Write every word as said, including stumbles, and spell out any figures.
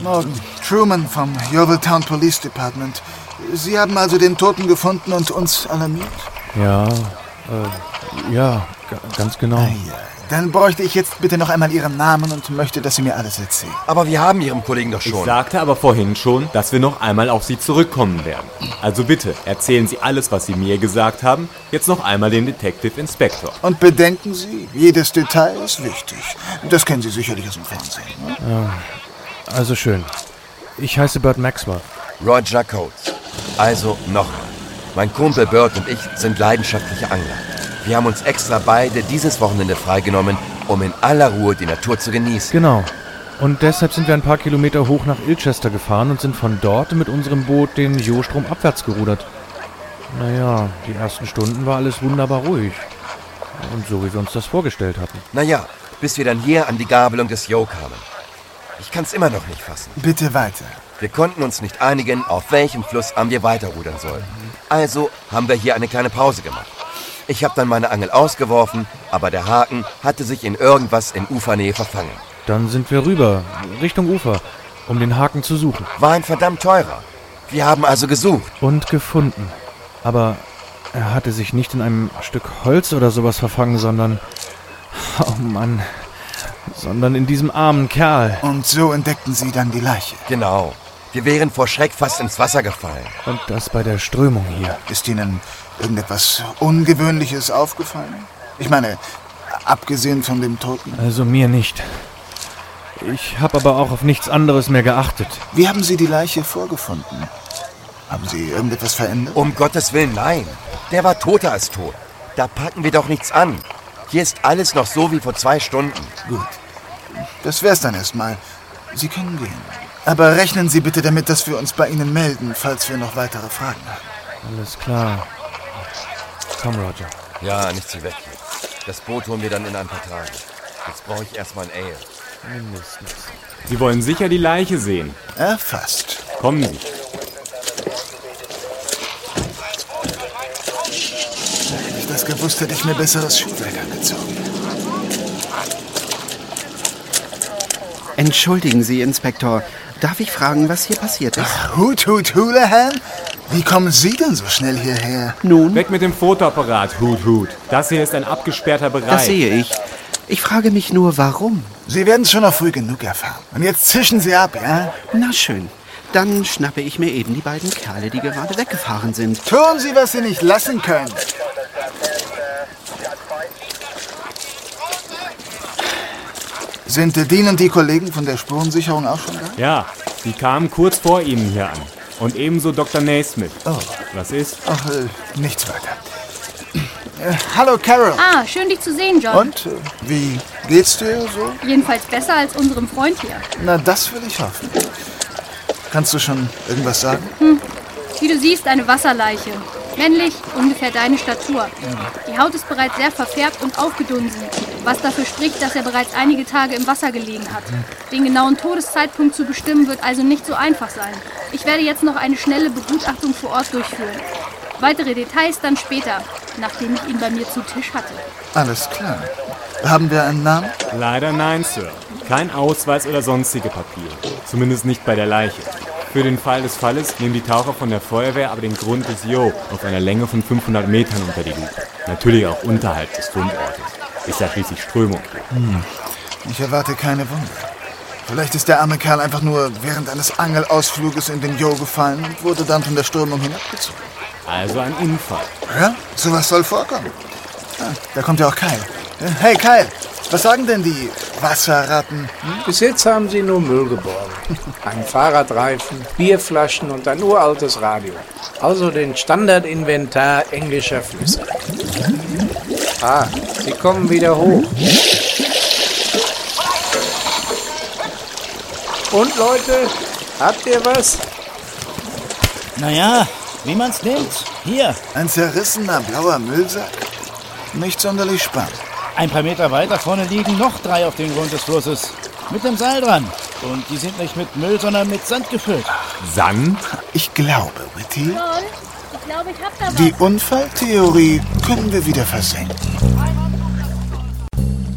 Morgen. Truman vom Yeovil Town Police Department. Sie haben also den Toten gefunden und uns alarmiert? Ja, äh, ja, g- ganz genau. Ah, ja. Dann bräuchte ich jetzt bitte noch einmal Ihren Namen und möchte, dass Sie mir alles erzählen. Aber wir haben Ihrem Kollegen doch schon. Ich sagte aber vorhin schon, dass wir noch einmal auf Sie zurückkommen werden. Also bitte, erzählen Sie alles, was Sie mir gesagt haben, jetzt noch einmal dem Detective Inspector. Und bedenken Sie, jedes Detail ist wichtig. Das kennen Sie sicherlich aus dem Fernsehen. Ne? Ja, also schön. Ich heiße Burt Maxwell. Roger Coates. Also nochmal. Mein Kumpel Burt und ich sind leidenschaftliche Angler. Wir haben uns extra beide dieses Wochenende freigenommen, um in aller Ruhe die Natur zu genießen. Genau. Und deshalb sind wir ein paar Kilometer hoch nach Ilchester gefahren und sind von dort mit unserem Boot den Jo-Strom abwärts gerudert. Naja, die ersten Stunden war alles wunderbar ruhig. Und so, wie wir uns das vorgestellt hatten. Naja, bis wir dann hier an die Gabelung des Jo kamen. Ich kann's immer noch nicht fassen. Bitte weiter. Wir konnten uns nicht einigen, auf welchem Flussarm wir weiterrudern sollen. Also haben wir hier eine kleine Pause gemacht. Ich habe dann meine Angel ausgeworfen, aber der Haken hatte sich in irgendwas in Ufernähe verfangen. Dann sind wir rüber, Richtung Ufer, um den Haken zu suchen. War ein verdammt teurer. Wir haben also gesucht. Und gefunden. Aber er hatte sich nicht in einem Stück Holz oder sowas verfangen, sondern... Oh Mann... Sondern in diesem armen Kerl. Und so entdeckten Sie dann die Leiche. Genau. Wir wären vor Schreck fast ins Wasser gefallen. Und das bei der Strömung hier. Ist Ihnen irgendetwas Ungewöhnliches aufgefallen? Ich meine, abgesehen von dem Toten. Also mir nicht. Ich habe aber auch auf nichts anderes mehr geachtet. Wie haben Sie die Leiche vorgefunden? Haben Sie irgendetwas verändert? Um Gottes Willen, nein. Der war toter als tot. Da packen wir doch nichts an. Hier ist alles noch so wie vor zwei Stunden. Gut. Das wär's dann erstmal. Sie können gehen. Aber rechnen Sie bitte damit, dass wir uns bei Ihnen melden, falls wir noch weitere Fragen haben. Alles klar. Komm, Roger. Ja, nichts wie weg hier. Das Boot holen wir dann in ein paar Tagen. Jetzt brauche ich erstmal ein Ale. Mindestens. Sie wollen sicher die Leiche sehen. Erfasst. Kommen Sie. Hätte ich das gewusst, hätte ich mir besseres Schuhwerk angezogen. Entschuldigen Sie, Inspektor. Darf ich fragen, was hier passiert ist? Ach, Hut, Hut, Houlihan? Wie kommen Sie denn so schnell hierher? Nun, Weg mit dem Fotoapparat, Hut, Hut. Das hier ist ein abgesperrter Bereich. das sehe ich. Ich frage mich nur, warum? Sie werden es schon noch früh genug erfahren. Und jetzt zischen Sie ab, ja? Na schön. Dann schnappe ich mir eben die beiden Kerle, die gerade weggefahren sind. Tun Sie, was Sie nicht lassen können. Sind Dean und die Kollegen von der Spurensicherung auch schon da? Ja, die kamen kurz vor Ihnen hier an. Und ebenso Doktor Naismith. Oh. Was ist? Ach, äh, nichts weiter. Äh, hallo, Carol. Ah, schön dich zu sehen, John. Und, äh, wie geht's dir so? Jedenfalls besser als unserem Freund hier. Na, das will ich hoffen. Kannst du schon irgendwas sagen? Hm. Wie du siehst, eine Wasserleiche. Männlich, ungefähr deine Statur. Die Haut ist bereits sehr verfärbt und aufgedunsen, was dafür spricht, dass er bereits einige Tage im Wasser gelegen hat. Den genauen Todeszeitpunkt zu bestimmen, wird also nicht so einfach sein. Ich werde jetzt noch eine schnelle Begutachtung vor Ort durchführen. Weitere Details dann später, nachdem ich ihn bei mir zu Tisch hatte. Alles klar. Haben wir einen Namen? Leider nein, Sir. Kein Ausweis oder sonstige Papiere. Zumindest nicht bei der Leiche. Für den Fall des Falles nehmen die Taucher von der Feuerwehr aber den Grund des Jo auf einer Länge von fünfhundert Metern unter die Lupe. Natürlich auch unterhalb des Fundortes. Ist ja schließlich Strömung hier. Hm. Ich erwarte keine Wunder. Vielleicht ist der arme Kerl einfach nur während eines Angelausfluges in den Jo gefallen und wurde dann von der Strömung hinabgezogen. Also ein Unfall. Ja, sowas soll vorkommen. Ah, da kommt ja auch Kyle. Hey Kyle, was sagen denn die Wasserratten? Hm? Bis jetzt haben sie nur Müll geborgen. Ein Fahrradreifen, Bierflaschen und ein uraltes Radio. Also den Standardinventar englischer Flüsse. Ah, sie kommen wieder hoch. Und Leute, habt ihr was? Naja, wie man's nimmt. Hier. Ein zerrissener blauer Müllsack? Nicht sonderlich spannend. Ein paar Meter weiter vorne liegen noch drei auf dem Grund des Flusses. Mit dem Seil dran. Und die sind nicht mit Müll, sondern mit Sand gefüllt. Sand? Ich glaube, Whitty. John, ich glaube, ich hab da was. Die Unfalltheorie können wir wieder versenken.